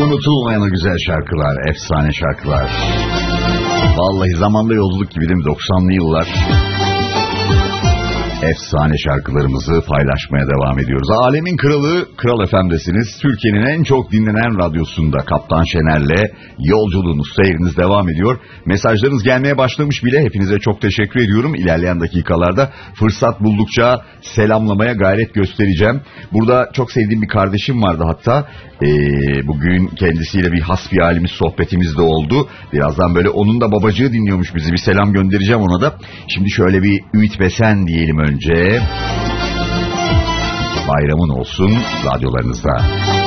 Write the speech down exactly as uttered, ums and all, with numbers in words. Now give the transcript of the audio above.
Unutulmayan o güzel şarkılar, efsane şarkılar. Vallahi zamanda yolculuk gibi değil mi? doksanlı yıllar. Efsane şarkılarımızı paylaşmaya devam ediyoruz. Alemin kralı Kral F M'desiniz. Türkiye'nin en çok dinlenen radyosunda Kaptan Şener'le yolculuğunuz, seyriniz devam ediyor. Mesajlarınız gelmeye başlamış bile. Hepinize çok teşekkür ediyorum. İlerleyen dakikalarda fırsat buldukça selamlamaya gayret göstereceğim. Burada çok sevdiğim bir kardeşim vardı hatta. Ee, bugün kendisiyle bir hasbihalimiz, sohbetimiz de oldu. Birazdan böyle onun da babacığı dinliyormuş bizi. Bir selam göndereceğim ona da. Şimdi şöyle bir Ümit Besen diyelim önce. Bayramın olsun radyolarınızda.